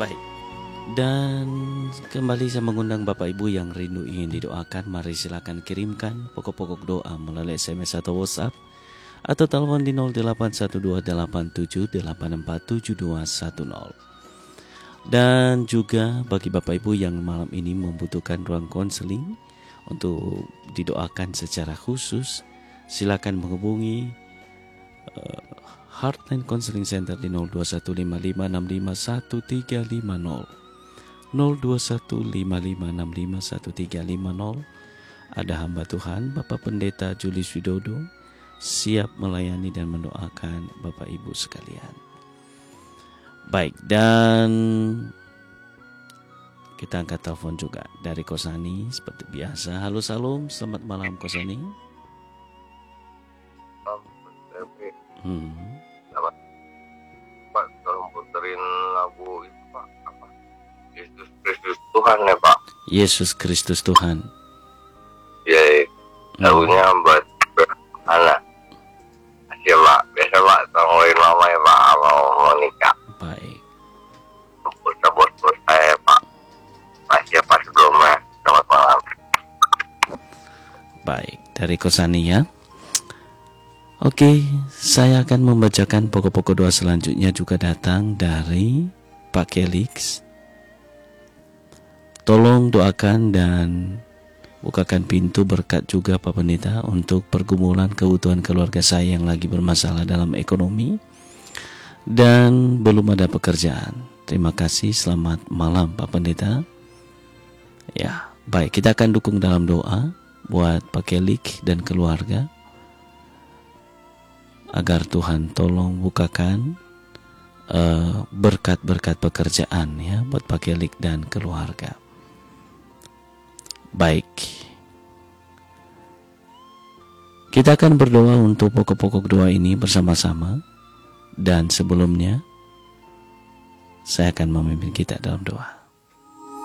Baik. Dan kembali saya mengundang Bapak Ibu yang rindu ingin didoakan, mari silakan kirimkan pokok-pokok doa melalui SMS atau WhatsApp atau telepon di 081287847210. Dan juga bagi Bapak Ibu yang malam ini membutuhkan ruang konseling untuk didoakan secara khusus, silakan menghubungi Heartline Counseling Center di 0215565130. 0215565130. Ada hamba Tuhan Bapak Pendeta Julius Widodo siap melayani dan mendoakan Bapak Ibu sekalian. Baik, dan kita angkat telepon juga dari Kosani seperti biasa. Halo Salam, selamat malam Kosani. Pak, tolong puterin lagu itu Pak, apa? Yesus Kristus Tuhan ya Pak. Yesus Kristus Tuhan. Ya, lagunya buat anak. Masih Pak, biasa Pak, tolongin mama ya Pak, mau nikah. Baik. Bos saya Pak. Masih Pak Sugoma, selamat malam. Baik, dari Kosani ya. Oke, saya akan membacakan pokok-pokok doa selanjutnya juga datang dari Pak Kelix. Tolong doakan dan bukakan pintu berkat juga Pak Pendeta untuk pergumulan kebutuhan keluarga saya yang lagi bermasalah dalam ekonomi dan belum ada pekerjaan. Terima kasih, selamat malam Pak Pendeta. Ya, baik, kita akan dukung dalam doa buat Pak Kelix dan keluarga, agar Tuhan tolong bukakan berkat-berkat pekerjaan ya buat Pak Kelix dan keluarga. Baik, kita akan berdoa untuk pokok-pokok doa ini bersama-sama. Dan sebelumnya saya akan memimpin kita dalam doa.